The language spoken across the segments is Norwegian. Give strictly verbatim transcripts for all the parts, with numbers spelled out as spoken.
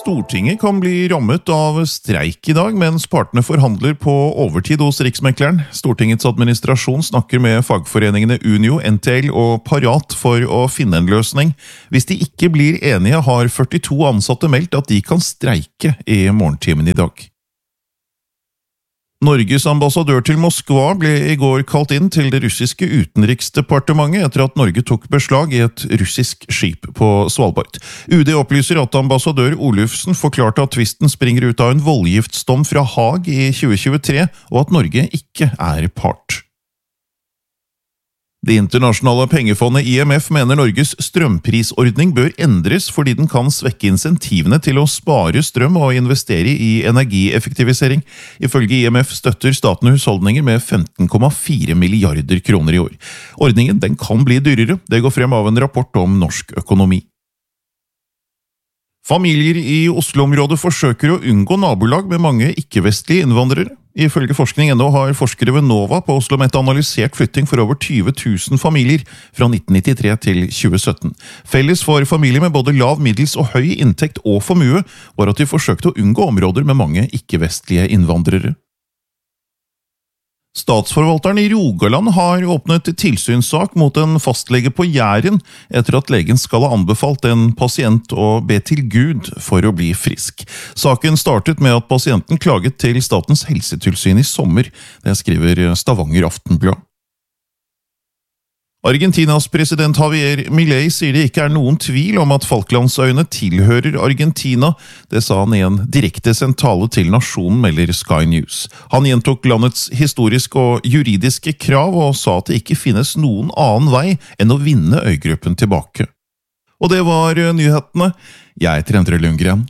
Stortinget kan bli rammet av streik i dag, mens partene forhandler på overtid hos Riksmekleren. Stortingets administrasjon snakker med fagforeningene Unio, N T L og Parat for å finne en løsning. Hvis de ikke blir enige, har førtito ansatte meldt at de kan streike i morgentimen i dag. Norges ambassadør til Moskva ble i går kalt inn til det russiske utenriksdepartementet etter at Norge tok beslag i et russisk skip på Svalbard. U D opplyser at ambassadør Olufsen forklarte at tvisten springer ut av en voldgiftsdom fra Haag i tjue tjuetre, og at Norge ikke er part. Det internasjonale pengefondet I M F mener Norges strømprisordning bør endres fordi den kan svekke insentivene til å spare strøm og investere i energieffektivisering. Ifølge I M F støtter staten husholdninger med femten komma fire milliarder kroner i år. Ordningen den kan bli dyrere, det går frem av en rapport om norsk økonomi. Familier i Oslo-området forsøker å unngå nabolag med mange ikke-vestlige innvandrere. Ifølge forskning punkt no har forskere ved Nova på OsloMet analysert flytting for over tjue tusen familier fra nitten nittitre til tjue sytten. Felles for familier med både lav, middels og høy inntekt og formue var at de forsøkte å unngå områder med mange ikke-vestlige innvandrere. Statsforvalteren i Rogaland har åpnet tilsynssak mot en fastlege på Jæren etter at legen skal ha anbefalt en pasient å be til Gud for å bli frisk. Saken startet med at pasienten klaget til Statens helsetilsyn i sommer, det skriver Stavanger Aftenblad. Argentinas president Javier Milei sier det ikke er noen tvil om at Falklandsøyene tilhører Argentina. Det sa han i en direkte sentale til nasjonen, melder Sky News. Han gjentok landets historiske og juridiske krav og sa at det ikke finnes noen annen vei enn å vinne øygruppen tilbake. Og det var nyhetene. Jeg heter Endre Lundgren.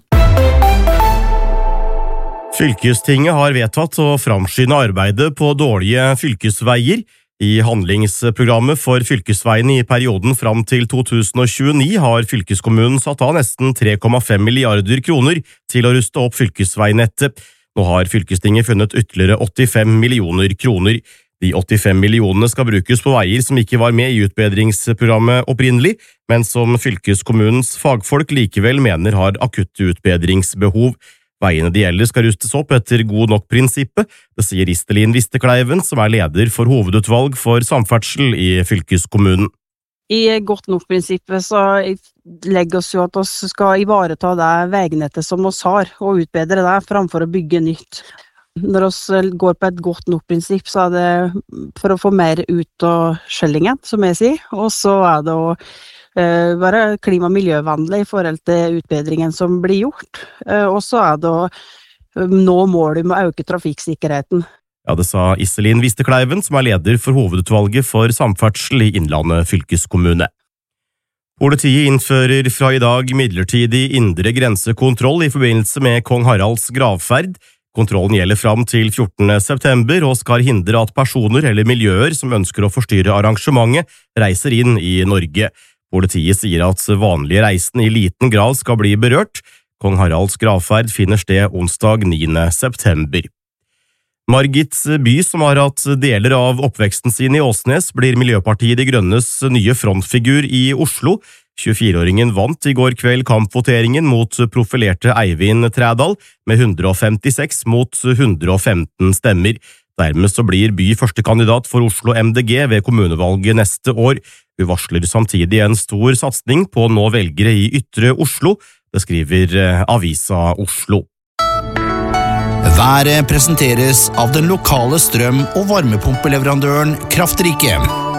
Fylkestinget har vedtatt å framskynde arbeidet på dårlige fylkesveier. I handlingsprogrammet for fylkesveiene i perioden fram til to tusen og tjueni har fylkeskommunen satt av nesten tre komma fem milliarder kroner til å ruste opp fylkesveinettet. Nå har fylkestinget funnet ytterligere åttifem millioner kroner. De åttifem millionene skal brukes på veier som ikke var med i utbedringsprogrammet opprinnelig, men som fylkeskommunens fagfolk likevel mener har akutte utbedringsbehov. Veiene de gjelder skal rustes opp etter god nok-prinsippet, det sier Iselin Vistekleiven, som er leder for hovedutvalg for samferdsel i fylkeskommunen. I godt nok-prinsippet så legger oss jo at vi skal ivareta det veinettet som vi har, og utbedre det framfor å bygge nytt. Når vi går på et godt nok-prinsipp, så er det for å få mer ut av skjellingen, som jeg sier, og så er det å være klima- og miljøvennlig i forhold til utbedringen som blir gjort, og så er det å nå målet med å øke trafikksikkerheten. Ja, det sa Iselin Vistekleiven, som er leder for hovedutvalget for samferdsel i Innlandet fylkeskommune. Politiet innfører fra i dag midlertidig indre grensekontroll i forbindelse med Kong Haralds gravferd. Kontrollen gjelder fram til fjortende september og skal hindre at personer eller miljøer som ønsker å forstyrre arrangementet reiser inn i Norge. Politiet sier at vanlige reisende i liten grad skal bli berørt. Kong Haralds gravferd finner sted onsdag niende september. Margit By, som har hatt deler av oppveksten sin i Åsnes, blir Miljøpartiet De Grønnes nye frontfigur i Oslo. tjuefire-åringen vant i går kveld kampvoteringen mot profilerte Eivind Trædal med hundre og femtiseks mot hundre og femten stemmer. Dermed så blir By første kandidat for Oslo M D G ved kommunevalget neste år. Hun varsler samtidig en stor satsning på nå velgere i Ytre Oslo, det skriver Avisa Oslo. Været presenteres av den lokale strøm- og varmepumpeleverandøren Kraftrike.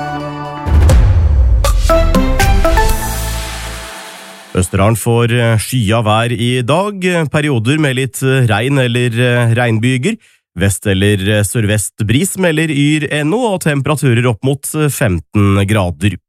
Østerdalen får skya vær i dag, perioder med litt regn eller regnbyger. Vest- eller sørvest bris melder Yr N O og temperaturer opp mot femten grader.